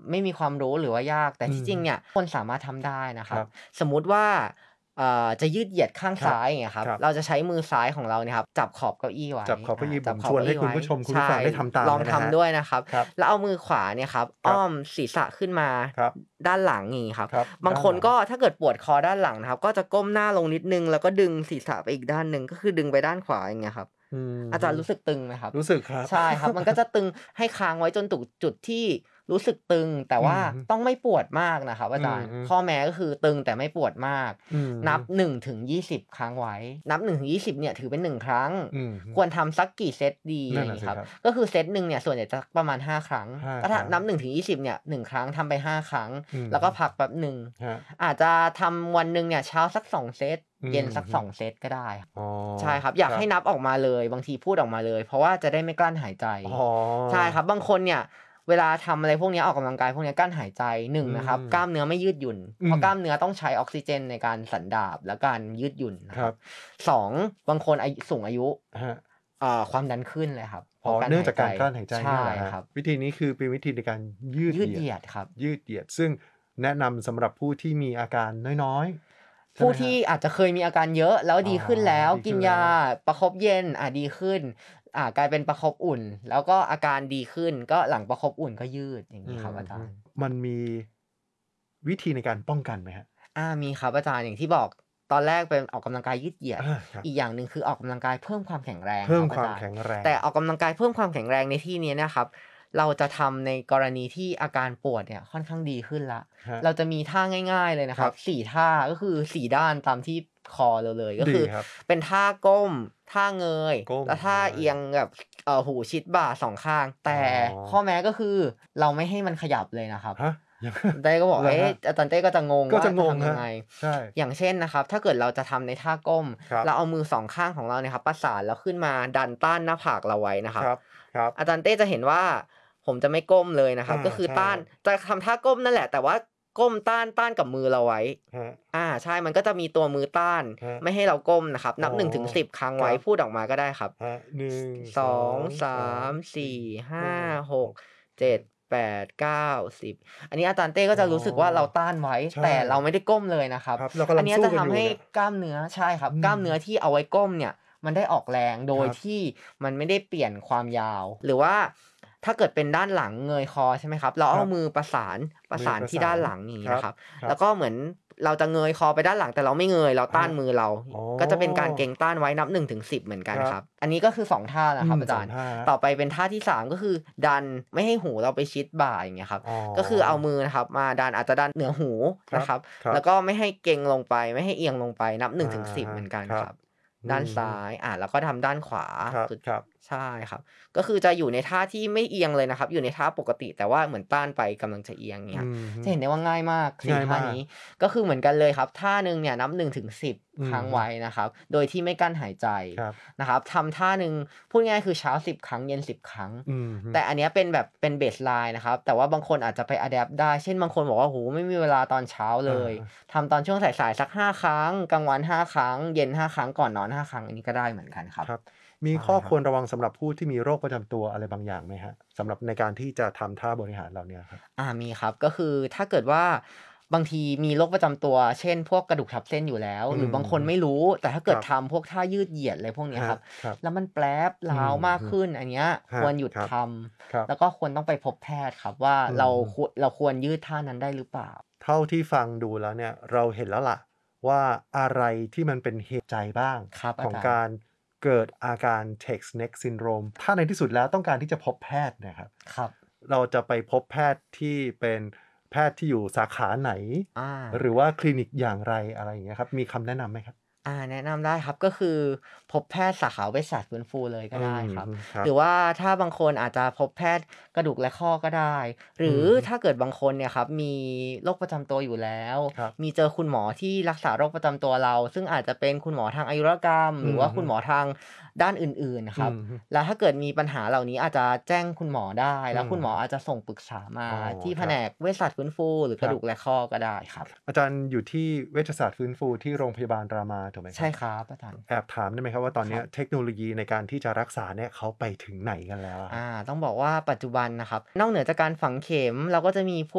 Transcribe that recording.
ไม่มีความรู้หรือว่ายากแต่อืที่จริงมเนี่ยคนสามารถทำได้นะคครับรับสมมุติว่าจะยืดเหยียดข้างครับซ้ายอย่างเงี้ยครับครับเราจะใช้มือซ้ายของเราเนี่ยครับจับขอบเก้าอี้ไว้จับขอบเก้าอี้ผจับมชวนให้คุณขอบเก้าอี้ไว้ผู้ชมคุณผู้ใช่ฟังได้ทำตามลองเลยนะครับทำด้วยนะครับครับแล้วเอามือขวาเนี่ยครับครับอ้อมศีรษะขึ้นมาครับด้านหลังอย่างงี้ครับครับบางคนด้านหลังก็ถ้าเกิดปวดคอด้านหลังนะครับก็จะก้มหน้าลงนิดหนึ่งแล้วก็ดึงศีรษะไปอีกด้านหนึ่งก็คือดึงไปด้านขวาอย่างเงี้ยครับอืออาจาฮึรย์รู้สึกตึงไหมครับรู้สึกครับใช่ครับมันก็จะตึงให้ค้างไว้จนถึงจุดที่รู้สึกตึงแต่ว่าอือฮึต้องไม่ปวดมากนะครับอาจารย์อือฮึข้อแม้ก็คือตึงแต่ไม่ปวดมากอือฮึนับ1-20ค้างไว้นับ1-20เนี่ยถือเป็น1ครั้งอือฮึควรทำสักกี่เซตดีอะไรนั่อย่างงี้ครับนน่ะสิครับก็คือเซตหนึ่งเนี่ยส่วนใหญ่จะประมาณ5ครั้ง 5 ก็ถ้าครั้งนับ1-20เนี่ย1ครั้งทำไป5ครั้งอือฮึแล้วก็พักแป๊บหนึ่งครับอาจจะทำวันหนึ่งเนี่ยเช้าสัก2เซตอืเย็นสักอฮึ 2เซตก็ได้อ๋อใช่ครับอยากให้นัครับบออกมาเลยบางทีพูดออกมาเลยเพราะว่าจะได้ไม่กลั้นหายใจอ๋อใช่ครับบางคนเนี่ยเวลาทำอะไรพวกเนี้ยออกกำลังกายพวกเนี้ยกลั้นหายใจ1 อืนะครับมกล้ามเนื้อไม่ยืดหยุ่นเพราะอืมกล้ามเนื้อต้องใช้ออกซิเจนในการสันดาปและการยืดหยุ่นนะครับครับ 2บางคนสูงอายุครับความดันขึ้นเลยครับเพอ๋อราะการเนื่องหายใจจากการกลั้นหายใจใช่เนี่ยเหรอครับครับวิธีนี้คือเป็นวิธีในการยืดยืดเหยียดเหยียดครับยืดเหยียดซึ่งแนะนำสำหรับผู้ที่มีอาการน้อยๆใช่ผู้ไหมครับที่อาจจะเคยมีอาการเยอะแล้วอ๋อดีขึ้นแล้วดีกินยาขึ้นแล้วประคบเย็นดีขึ้นกลายเป็นประคบอุ่นแล้วก็อาการดีขึ้นก็หลังประคบอุ่นก็ยืดอย่างอืงี้ครับอฮึอาจารย์มันมีวิธีในการป้องกันไหมครับมีครับอาจารย์อย่างที่บอกตอนแรกเป็นออกกำลังกายยืดเหยียดครับอีกอย่างหนึ่งคือออกกำลังกายเพิ่มความแข็งแรงเพิ่มความครับอาจารย์แข็งแรงแต่ออกกำลังกายเพิ่มความแข็งแรงในที่นี้เนี่ยครับเราจะทำในกรณีที่อาการปวดเนี่ยค่อนข้างดีขึ้นแล้วครับเราจะมีท่าง่ายๆเลยนะครับครับ4ท่าก็คือ4ด้านตามที่คอเราเลยก็คือดีครับเป็นท่าก้มท่าเงยก้มแล้วท่าเงยเอียงแบบหูชิดบ่า2ข้างอ๋อแต่ข้อแม้ก็คือเราไม่ให้มันขยับเลยนะครับฮะยังเต้ก็บอกเหรอเอ๊ะครับอาจารย์เต้ก็จะงงก็ว่าจะงงครับจะทำยังไงใช่อย่างเช่นนะครับถ้าเกิดเราจะทำในท่าก้มครับเราเอามือ2ข้างของเราเนี่ยครับประสานแล้วขึ้นมาดันต้านหน้าผากเราไว้นะครับครับครับอาจารย์เต้จะเห็นว่าผมจะไม่ก้มเลยนะครับก็คือใช่ต้านจะทำท่าก้มนั่นแหละแต่ว่าก้มต้านกับมือเราไว้ครับใช่มันก็จะมีตัวมือต้านครับไม่ให้เราก้มนะครับอ๋อนับ1-10ครั้งไว้ครับพูดออกมาก็ได้ครับครับ1 2 2 3 3 4 4 5 5 6 6 7 7 8 9 10อันนี้อาจารย์เต้ก็อ๋จะรู้สึกว่าเราอต้านไว้ใช่แต่เราไม่ได้ก้มเลยนะครับครับเรากำอันเนี้ยลังสู้จะทำให้กันอยู่เนี่ยกล้ามเนื้อใช่ครับอืมกล้ามเนื้อที่เอาไว้ก้มเนี่ยมันได้ออกแรงโดครับยที่มันไม่ได้เปลี่ยนความยาวหรือว่าถ้าเกิดเป็นด้านหลังเงยคอใช่ไหมครับเราครับเอามือประมืสานที่อประสานด้านหลังอย่างครับงี้นะครับครับแล้วก็เหมือนเราจะเงยคอไปด้านหลังแต่เราไม่เงยเราต้านครับมือเราอ๋อก็จะเป็นการเกร็งต้านไว้นับ1-10เหมือนกันครับครับอันนี้ก็คือ2ท่านะครับอาจารย์ 2ท่าต่อไปเป็นท่าที่3ก็คือดันไม่ให้หูเราไปชิดบ่าอย่างเงี้ยครับอ๋อก็คือเอามือนะครับมาดันอาจจะดันเหนือหูครับนะครับครับแล้วก็ไม่ให้เกร็งลงไปไม่ให้เอียงลงไปนับอะ 1-10 ฮะเหมือนกันครับครับอืด้านอฮึซ้ายแล้วก็ทำด้านขวาครับสุดครับใช่ครับก็คือจะอยู่ในท่าที่ไม่เอียงเลยนะครับอยู่ในท่าปกติแต่ว่าเหมือนต้านไปกำลังจะเอียงเงี้อืยอฮึจะเห็นได้ว่าง่ายมาก4 ง่ายมากท่านี้ก็คือเหมือนกันเลยครับท่าหนึ่งเนี่ยนับ1-10 อือฮึค้างไว้นะครับโดยที่ไม่กั้นหายใจครับนะครับทำท่าหนึ่งพูดง่ายๆคือเช้า10ครั้งเย็น10ครั้งอือฮึแต่อันเนี้ยเป็นแบบเป็น baseline นะครับแต่ว่าบางคนอาจจะไปอะแดปต์ได้เช่นบางคนบอกว่าโอ้โฮไม่มีเวลาตอนเช้าเลอะยฮะทำตอนช่วงสายๆสัก5ครั้งกลางวัน5ครั้งเย็น5ครั้งก่อนนอน5ครั้งอันนี้ก็ได้เหมือนกันครับครับมีใช่ข้อครับควรระวังสำหรับผู้ที่มีโรคประจำตัวอะไรบางอย่างไหมครับสำหรับในการที่จะทำท่าบริหารเหล่าเนี้ยครับมีครับก็คือถ้าเกิดว่าบางทีมีโรคประจำตัวเช่นพวกกระดูกทับเส้นอยู่แล้วอืมหรือบางคนไม่รู้แต่ถ้าคเกิดรับทำพวกท่ายืดเหยียดอะไรพวกเนี้ยครับครับครับแล้วมันแปล๊บอืร้าวมากอฮึขึ้นอันเนี้ยครับควรหยุดครับทครับำแล้วก็ควรต้องไปพบแพทย์ครับว่าอืเรามเราควรยืดท่านั้นได้หรือเปล่าเท่าที่ฟังดูแล้วเนี่ยเราเห็นแล้วล่ะว่าอะไรที่มันเป็นเหตุใจบ้างครับของอาจารย์การเกิดอาการ text neck syndrome ถ้าในที่สุดแล้วต้องการที่จะพบแพทย์เนะครับครับเราจะไปพบแพทย์ที่เป็นแพทย์ที่อยู่สาขาไหนอาหรือว่าคลินิกอย่างไรอะไรอย่างเงี้ยครับมีคำแนะนำไหมครับแนะนำได้ครับก็คือพบแพทย์สาขาเวชศาสตร์ฟื้นฟูเลยก็อืมได้ครับครับหรือว่าถ้าบางคนอาจจะพบแพทย์กระดูกและข้อก็ได้หรืออืมถ้าเกิดบางคนเนี่ยครับมีโรคประจำตัวอยู่แล้วครับมีเจอคุณหมอที่รักษาโรคประจำตัวเราซึ่งอาจจะเป็นคุณหมอทางอายุรกรรมหรือว่าคุณหมอทางด้านอื่นๆครับอืมแล้วถ้าเกิดมีปัญหาเหล่านี้อาจจะแจ้งคุณหมอได้อืมแล้วคุณหมออาจจะส่งปรึกษามาอ๋อที่ครับแผนกเวชศาสตร์ฟื้นฟูหรือครับกระดูกและข้อก็ได้ครับอาจารย์อยู่ที่เวชศาสตร์ฟื้นฟูที่โรงพยาบาลรามาถูกไหมครับใช่ครับอาจารย์แอบถามได้ไหมครับว่าตอนครับเนี้ยเทคโนโลยีในการที่จะรักษาเนี่ยเขาไปถึงไหนกันแล้วอะครับต้องบอกว่าปัจจุบันนะครับนอกเหนือจากการฝังเข็มเราก็จะมีพวก